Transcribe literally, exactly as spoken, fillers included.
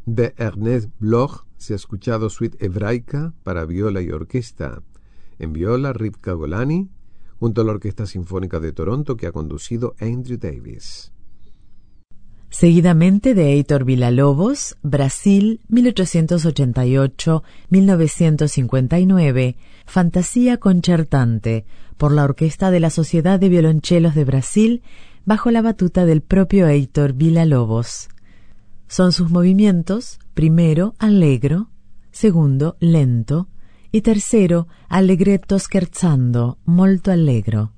De Ernest Bloch se ha escuchado Suite hebraica para viola y orquesta. En viola, Rivka Golani, junto a la Orquesta Sinfónica de Toronto que ha conducido Andrew Davis. Seguidamente de Heitor Villa-Lobos, Brasil, mil ochocientos ochenta y ocho a mil novecientos cincuenta y nueve, Fantasía concertante, por la Orquesta de la Sociedad de Violonchelos de Brasil, bajo la batuta del propio Heitor Villa-Lobos. Son sus movimientos, primero, allegro, segundo, lento, y tercero, allegretto scherzando, molto allegro.